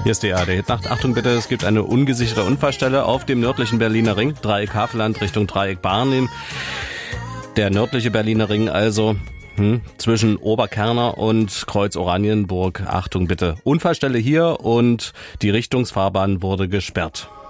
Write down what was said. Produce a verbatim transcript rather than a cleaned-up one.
Hier ist die A R D Nacht. Achtung bitte, es gibt eine ungesicherte Unfallstelle auf dem nördlichen Berliner Ring, Dreieck Havelland Richtung Dreieck Barnim. Der nördliche Berliner Ring also hm, zwischen Oberkerner und Kreuz Oranienburg. Achtung bitte, Unfallstelle hier und die Richtungsfahrbahn wurde gesperrt.